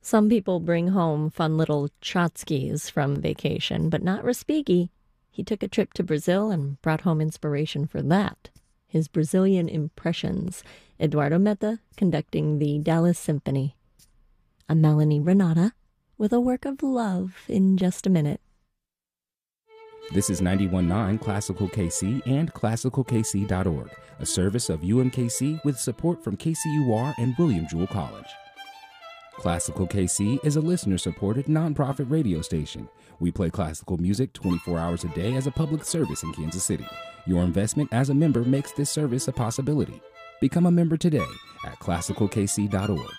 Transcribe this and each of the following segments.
Some people bring home fun little tchotchkes from vacation, but not Respighi. He took a trip to Brazil and brought home inspiration for that. His Brazilian impressions, Eduardo Meta conducting the Dallas Symphony. I'm Melanie Renata with a work of love in just a minute. This is 91.9 Classical KC and ClassicalKC.org, a service of UMKC with support from KCUR and William Jewell College. Classical KC is a listener-supported nonprofit radio station. We play classical music 24 hours a day as a public service in Kansas City. Your investment as a member makes this service a possibility. Become a member today at ClassicalKC.org.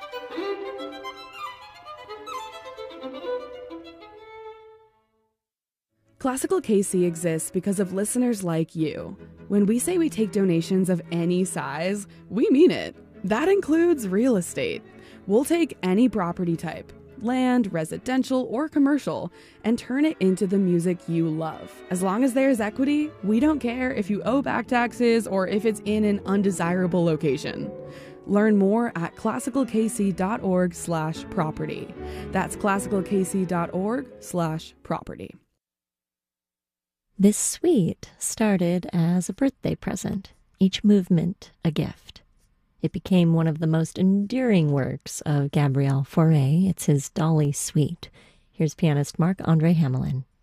Classical KC exists because of listeners like you. When we say we take donations of any size, we mean it. That includes real estate. We'll take any property type, land, residential, or commercial, and turn it into the music you love. As long as there's equity, we don't care if you owe back taxes or if it's in an undesirable location. Learn more at classicalkc.org/property. That's classicalkc.org/property. This suite started as a birthday present, each movement a gift. It became one of the most endearing works of Gabriel Fauré. It's his Dolly Suite. Here's pianist Marc-André Hamelin.